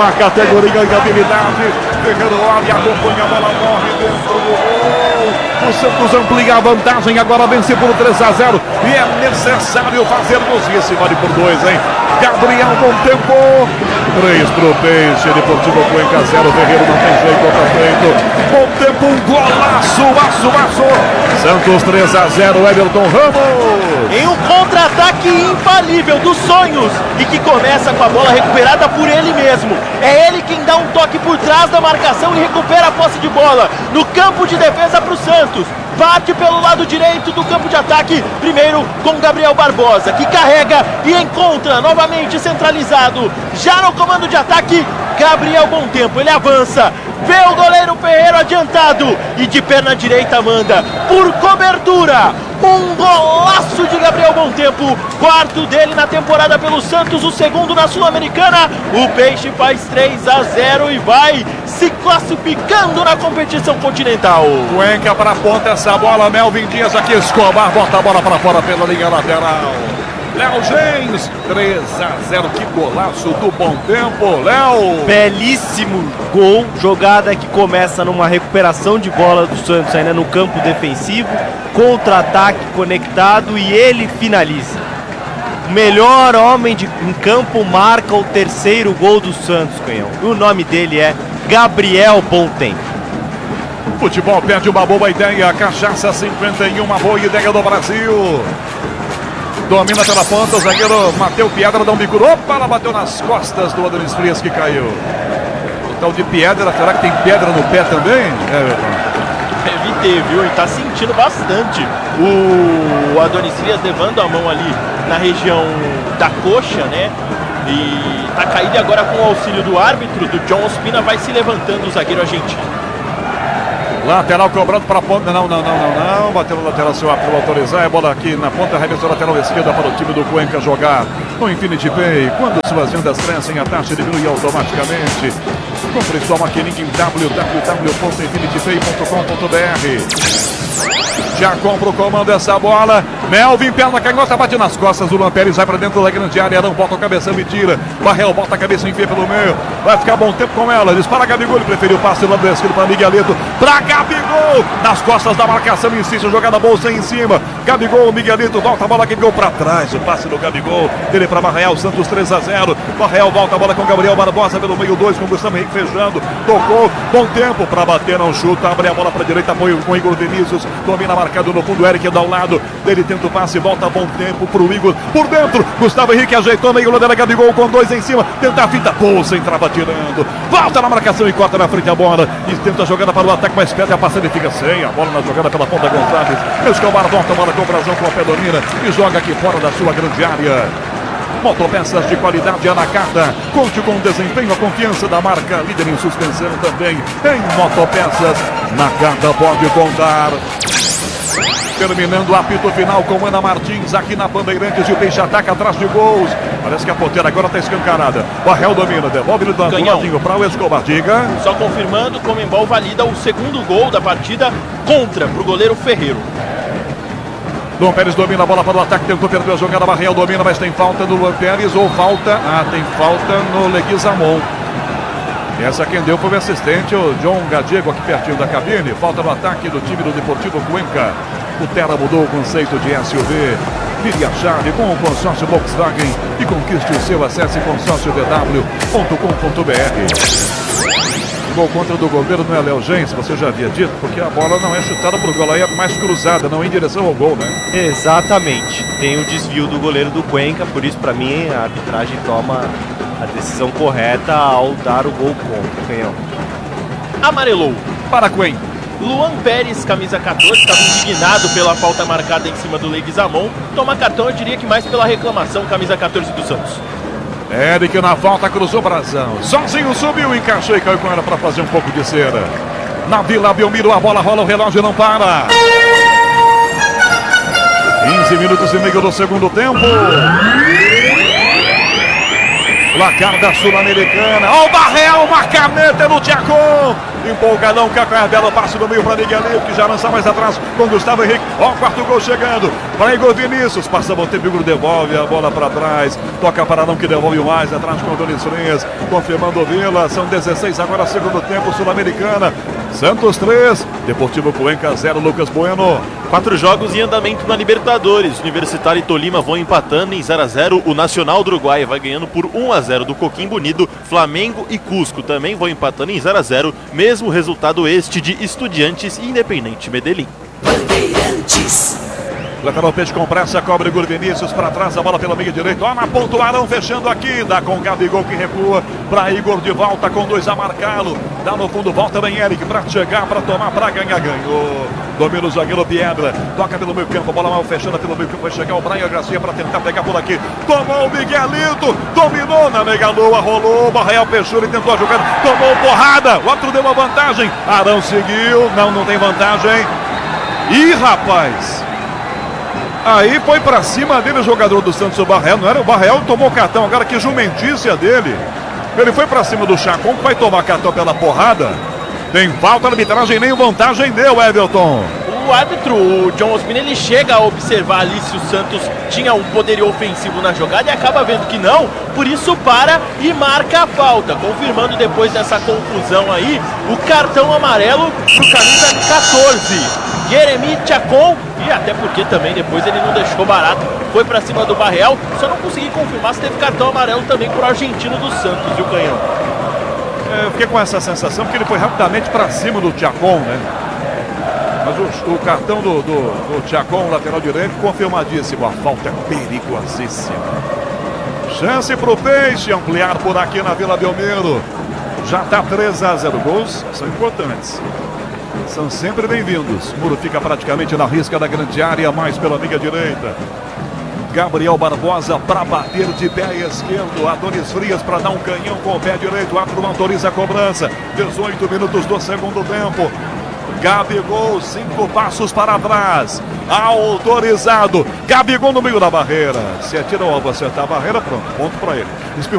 na categoria de habilidade. Ferreiro olha, acompanha a bola, morre dentro do gol. O Santos amplia a vantagem, agora vence por 3-0. E é necessário fazermos isso. Vale por 2, hein? Gabriel, bom tempo. 3 pro Peixe, Deportivo Cuenca 0. Ferreiro não tem jeito, tá feito. Bom tempo, um golaço, aço. Santos 3-0, Everton Ramos. Em um contra-ataque infalível dos sonhos e que começa com a bola recuperada por ele mesmo. É ele quem dá um toque por trás da marcação e recupera a posse de bola no campo de defesa para o Santos. Bate pelo lado direito do campo de ataque, primeiro com Gabriel Barbosa, que carrega e encontra novamente centralizado. Já no comando de ataque, Gabriel Bom Tempo, ele avança, vê o goleiro Ferreiro adiantado e de perna direita manda por cobertura. Um golaço de Gabriel Bom Tempo, quarto dele na temporada pelo Santos, o segundo na Sul-Americana. O Peixe faz 3-0 e vai se classificando na competição continental. Cuenca para a ponta, essa bola, Melvin Dias aqui, Escobar, bota a bola para fora pela linha lateral. Léo Gens, 3-0, que golaço do Bom Tempo, Léo. Belíssimo gol, jogada que começa numa recuperação de bola do Santos ainda no campo defensivo, contra-ataque conectado e ele finaliza. O melhor homem em campo marca o terceiro gol do Santos, Canhão. E o nome dele é Gabriel Bom Tempo. Futebol perde uma boa ideia, Cachaça 51, uma boa ideia do Brasil. Domina pela ponta, o zagueiro Matheus Piedra dá um bico. Opa, ela bateu nas costas do Adonis Frias que caiu. O tal de Piedra, será que tem pedra no pé também? Deve ter, viu? E tá sentindo bastante o Adonis Frias levando a mão ali na região da coxa, né? E tá caído e agora com o auxílio do árbitro, do John Ospina, vai se levantando o zagueiro argentino. Lateral cobrando para a ponta, não, bateu no lateral, se o árbitro autorizar, é bola aqui na ponta, arremesso lateral esquerda para o time do Cuenca jogar no Infinity Pay. Quando suas vendas crescem, a taxa diminui automaticamente. Compre sua maquininha em www.infinitypay.com.br. Já compra o comando essa bola. Melvin, perna canhota, bate nas costas. O Lampérez vai para dentro da grande área. Arão bota a cabeça e tira. Barrel bota a cabeça e enfia pelo meio. Vai ficar bom tempo com ela. Dispara Gabigol. Ele preferiu o passe do lado esquerdo para Miguelito. Para Gabigol. Nas costas da marcação. Insiste a jogada bolsa em cima. Gabigol, Miguelito. Volta a bola. Gabigol para trás. O passe do Gabigol. Dele para Barreal. Santos 3-0. Barreal volta a bola com Gabriel Barbosa pelo meio 2. Com Gustavo Henrique fechando. Tocou. Bom tempo para bater. Não chuta. Abre a bola para a direita. Apoio com Igor Vinícius. Domina marcado no fundo. Eric dá ao lado. Dele tenta o passe. Volta Bom Tempo pro Igor. Por dentro. Gustavo Henrique ajeitou. Meio lateral. Gabigol com 2 em cima. Tenta a fita. Bolsa. Entrava tirando. Volta na marcação e corta na frente a bola. E tenta a jogada para o ataque. Mas perde a passada e fica sem. A bola na jogada pela ponta Gonçalves. Escobar volta a bola com o Brasão com a pé domina. E joga aqui fora da sua grande área. Motopeças de qualidade Anacata. Conte com o desempenho, a confiança da marca. Líder em suspensão também em motopeças. Nakata pode contar. Terminando o apito final com Ana Martins aqui na Bandeirantes e o Peixe ataca atrás de gols. Parece que a ponteira agora está escancarada. Barrel domina, devolve do ladinho para o Escobar. Diga. Só confirmando, o Conmebol valida o segundo gol da partida contra para o goleiro Ferreiro. Luan Pérez domina a bola para o ataque, tentou perder a jogada. Barreal domina, mas tem falta do Luan Pérez ou falta? Tem falta no Leguizamon. E essa quem deu foi o assistente, o John Gadiego, aqui pertinho da cabine. Falta no ataque do time do Deportivo Cuenca. O Terra mudou o conceito de SUV. Vire a chave com o consórcio Volkswagen e conquiste o seu. Acesse consórciodw.com.br. Gol contra do goleiro não é Léo Gens, você já havia dito, porque a bola não é chutada para o gol, aí é mais cruzada, não em direção ao gol, né? Exatamente. Tem o desvio do goleiro do Cuenca, por isso, para mim, a arbitragem toma a decisão correta ao dar o gol contra o Canhão. Amarelou. Para Cuenca. Luan Pérez, camisa 14, estava indignado pela falta marcada em cima do Leguizamon. Toma cartão, eu diria que mais pela reclamação, camisa 14 do Santos. Eric na falta, cruzou o Brasão. Sozinho subiu, encaixou e caiu com ela para fazer um pouco de cera. Na Vila Belmiro, a bola rola, o relógio não para. 15 minutos e meio do segundo tempo. Placar da Sul-Americana. Ó, o Barreal, uma caneta no Thiago. empolgadão, Kaká, belo passe no meio para Miguelinho, que já lança mais atrás com Gustavo Henrique. Ó, o quarto gol chegando para Igor Vinícius, passa o tempo, Igor devolve a bola para trás, toca para não que devolve mais, atrás com o Donis Frias, confirmando o Vila, são 16 agora, segundo tempo, Sul-Americana, Santos 3, Deportivo Cuenca 0, Lucas Bueno. 4 jogos em andamento na Libertadores. Universitário e Tolima vão empatando em 0-0. O Nacional do Uruguai vai ganhando por 1-0 do Coquimbo Unido. Flamengo e Cusco também vão empatando em 0-0. Mesmo resultado este de Estudiantes e Independente Medellín. Bandeirantes. Lateral Peixe com pressa, cobre Igor Vinícius para trás, a bola pela meia direita. Ó, na ponta o Arão fechando aqui, dá com o Gabigol que recua para Igor de volta com 2 a marcá-lo. Dá no fundo, volta bem Eric para chegar, para tomar, para ganhar, ganhou. Domina o zagueiro Piedra, toca pelo meio campo, bola mal fechando pelo meio campo, vai chegar o Brian Garcia para tentar pegar por aqui. Tomou o Miguelito, dominou na Megaloa, rolou, o Barreal fechou, ele tentou a jogada, tomou porrada, o outro deu uma vantagem. Arão seguiu, não tem vantagem. Ih, rapaz! Aí foi pra cima dele o jogador do Santos, o Barreal, não era? O Barreal tomou cartão, agora que jumentícia dele. Ele foi pra cima do Chacon, que vai tomar cartão pela porrada. Tem falta, a arbitragem nem vantagem deu, Everton. O árbitro, o John Ospina, ele chega a observar ali se o Santos tinha um poderio ofensivo na jogada e acaba vendo que não, por isso para e marca a falta, confirmando depois dessa confusão aí, o cartão amarelo pro camisa 14. Jeremy Chacon, e até porque também depois ele não deixou barato, foi pra cima do Barreal, só não consegui confirmar se teve cartão amarelo também pro argentino do Santos e o Canhão. Eu fiquei com essa sensação porque ele foi rapidamente pra cima do Chacon, né? Mas o cartão do Chacon, lateral direito, confirmadíssimo, a falta é perigosíssima. Chance pro Peixe ampliar por aqui na Vila Belmiro. Já tá 3-0, gols são importantes. São sempre bem-vindos. Muro fica praticamente na risca da grande área, mais pela meia direita. Gabriel Barbosa para bater de pé esquerdo. Adonis Frias para dar um canhão com o pé direito. O árbitro autoriza a cobrança. 18 minutos do segundo tempo. Gabigol, 5 passos para trás. Autorizado. Gabigol no meio da barreira. Se atira ou acertar a barreira, pronto. Ponto para ele.